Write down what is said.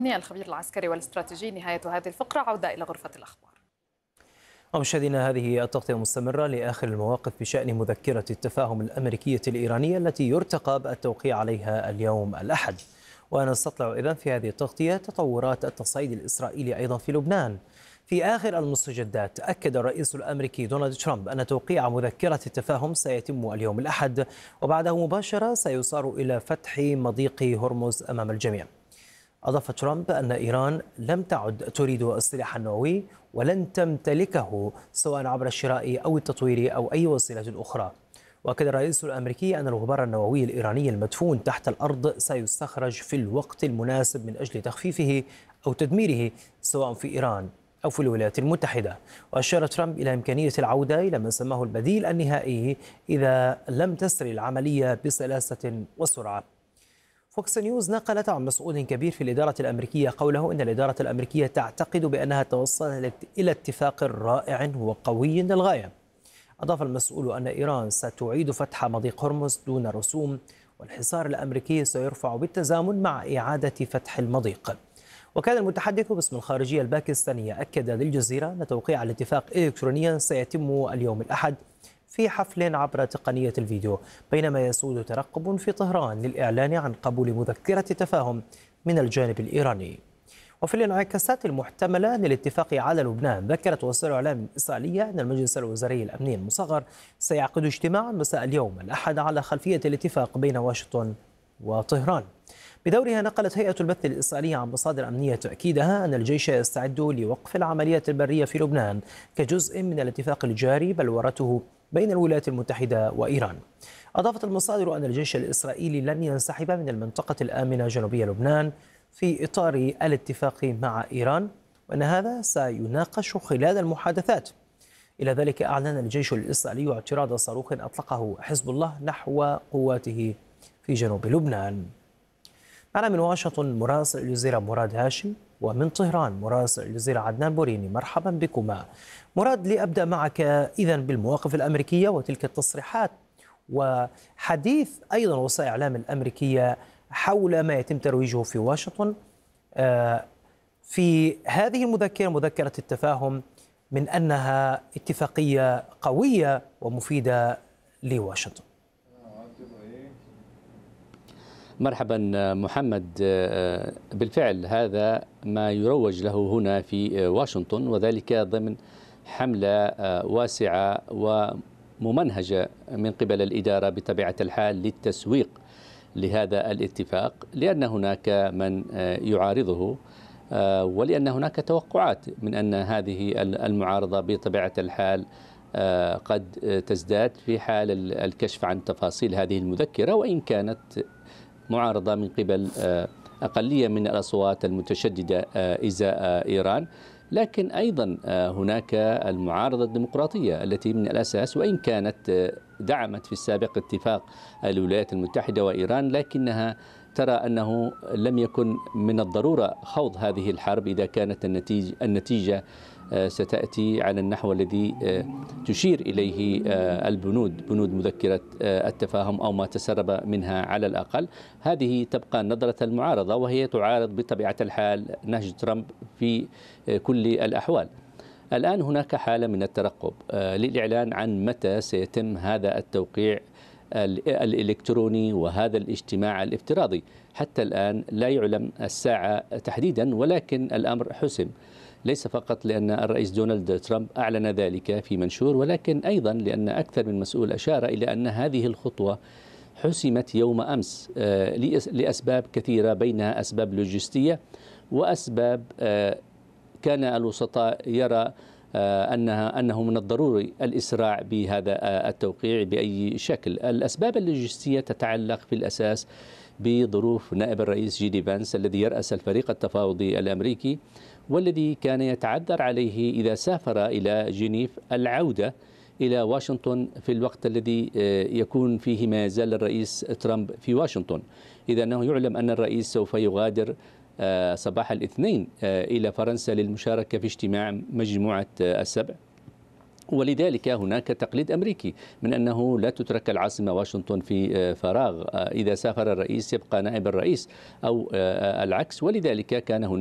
الخبير العسكري والاستراتيجي. نهاية هذه الفقرة عودة إلى غرفة الأخبار. ومشاهدينا، هذه التغطية مستمرة لآخر المواقف بشأن مذكرة التفاهم الأمريكية الإيرانية التي يرتقب التوقيع عليها اليوم الأحد. ونستطلع إذن في هذه التغطية تطورات التصعيد الإسرائيلي أيضا في لبنان. في آخر المستجدات، أكد الرئيس الأمريكي دونالد ترامب أن توقيع مذكرة التفاهم سيتم اليوم الأحد، وبعده مباشرة سيصار إلى فتح مضيق هرمز أمام الجميع. أضاف ترامب أن إيران لم تعد تريد السلاح النووي ولن تمتلكه سواء عبر الشراء أو التطوير أو أي وسيلة أخرى. وأكد الرئيس الأمريكي أن الغبار النووي الإيراني المدفون تحت الأرض سيستخرج في الوقت المناسب من أجل تخفيفه أو تدميره سواء في إيران أو في الولايات المتحدة. وأشار ترامب إلى إمكانية العودة إلى ما سماه البديل النهائي إذا لم تسر العملية بسلاسة وسرعة. فوكس نيوز نقلت عن مسؤول كبير في الإدارة الأمريكية قوله إن الإدارة الأمريكية تعتقد بأنها توصلت إلى اتفاق رائع وقوي للغاية. أضاف المسؤول أن إيران ستعيد فتح مضيق هرمز دون رسوم، والحصار الأمريكي سيرفع بالتزامن مع إعادة فتح المضيق. وكان المتحدث باسم الخارجية الباكستانية أكد للجزيرة أن توقيع الاتفاق إلكترونيا سيتم اليوم الأحد في حفل عبر تقنية الفيديو، بينما يسود ترقب في طهران للإعلان عن قبول مذكرة تفاهم من الجانب الإيراني. وفي الانعكاسات المحتملة للاتفاق على لبنان، ذكرت وسائل الإعلام الإسرائيلية أن المجلس الوزاري الأمني المصغر سيعقد اجتماعا مساء اليوم الأحد على خلفية الاتفاق بين واشنطن وطهران. بدورها، نقلت هيئة البث الإسرائيلية عن مصادر أمنية تأكيدها أن الجيش يستعد لوقف العمليات البرية في لبنان كجزء من الاتفاق الجاري بلورته بين الولايات المتحدة وإيران. أضافت المصادر أن الجيش الإسرائيلي لن ينسحب من المنطقة الآمنة جنوبي لبنان في إطار الاتفاق مع إيران، وأن هذا سيناقش خلال المحادثات. إلى ذلك، أعلن الجيش الإسرائيلي اعتراض صاروخ أطلقه حزب الله نحو قواته في جنوب لبنان. معنا من واشنطن مراسل الجزيرة مراد هاشم، ومن طهران مراسل الجزيرة عدنان بوريني. مرحبا بكما. مراد، لأبدأ معك إذن بالمواقف الأمريكية وتلك التصريحات وحديث أيضا وسائل الإعلام الأمريكية حول ما يتم ترويجه في واشنطن في هذه المذكرة، مذكرة التفاهم، من أنها اتفاقية قوية ومفيدة لواشنطن. مرحبا محمد. بالفعل هذا ما يروج له هنا في واشنطن، وذلك ضمن حملة واسعة وممنهجة من قبل الإدارة بطبيعة الحال للتسويق لهذا الاتفاق، لأن هناك من يعارضه ولأن هناك توقعات من أن هذه المعارضة بطبيعة الحال قد تزداد في حال الكشف عن تفاصيل هذه المذكرة، وإن كانت معارضة من قبل أقلية من الأصوات المتشددة إزاء إيران. لكن أيضا هناك المعارضة الديمقراطية التي من الأساس وإن كانت دعمت في السابق اتفاق الولايات المتحدة وإيران، لكنها ترى أنه لم يكن من الضرورة خوض هذه الحرب إذا كانت النتيجة ستأتي على النحو الذي تشير إليه بنود مذكرة التفاهم أو ما تسرب منها على الأقل. هذه تبقى نظرة المعارضة، وهي تعارض بطبيعة الحال نهج ترامب في كل الأحوال. الآن هناك حالة من الترقب للإعلان عن متى سيتم هذا التوقيع الإلكتروني وهذا الاجتماع الافتراضي. حتى الآن لا يعلم الساعة تحديدا، ولكن الأمر حسم، ليس فقط لأن الرئيس دونالد ترامب أعلن ذلك في منشور، ولكن أيضا لأن أكثر من مسؤول أشار إلى أن هذه الخطوة حسمت يوم أمس لأسباب كثيرة، بينها أسباب لوجستية وأسباب كان الوسطاء يرى أنه من الضروري الإسراع بهذا التوقيع بأي شكل. الأسباب اللوجستية تتعلق في الأساس بظروف نائب الرئيس جيدي فانس الذي يرأس الفريق التفاوضي الأمريكي، والذي كان يتعذر عليه إذا سافر إلى جنيف العودة إلى واشنطن في الوقت الذي يكون فيه ما يزال الرئيس ترامب في واشنطن، إذا أنه يعلم أن الرئيس سوف يغادر صباح الاثنين إلى فرنسا للمشاركة في اجتماع مجموعة السبع، ولذلك هناك تقليد أمريكي من أنه لا تترك العاصمة واشنطن في فراغ، إذا سافر الرئيس يبقى نائب الرئيس أو العكس، ولذلك كان هناك